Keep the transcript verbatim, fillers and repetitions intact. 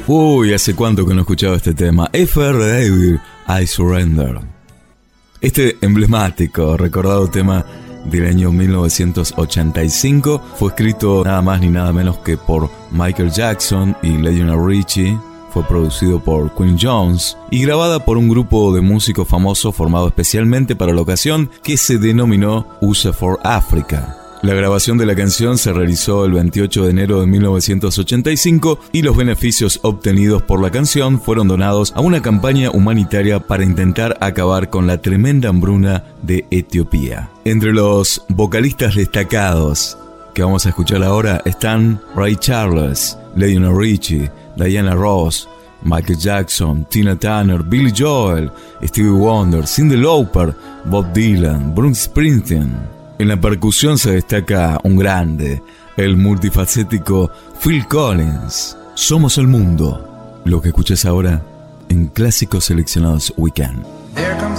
Uy, hace cuánto que no escuchaba este tema. F R David, I Surrender. Este emblemático, recordado tema del año mil novecientos ochenta y cinco fue escrito nada más ni nada menos que por Michael Jackson y Lionel Richie. Fue producido por Quincy Jones y grabada por un grupo de músicos famosos formado especialmente para la ocasión, que se denominó U S A for Africa. La grabación de la canción se realizó el veintiocho de enero de mil novecientos ochenta y cinco y los beneficios obtenidos por la canción fueron donados a una campaña humanitaria para intentar acabar con la tremenda hambruna de Etiopía. Entre los vocalistas destacados que vamos a escuchar ahora están Ray Charles, Lionel Richie, Diana Ross, Michael Jackson, Tina Turner, Billy Joel, Stevie Wonder, Cyndi Lauper, Bob Dylan, Bruce Springsteen. En la percusión se destaca un grande, el multifacético Phil Collins. Somos el mundo. Lo que escuchas ahora en Clásicos Seleccionados Weekend.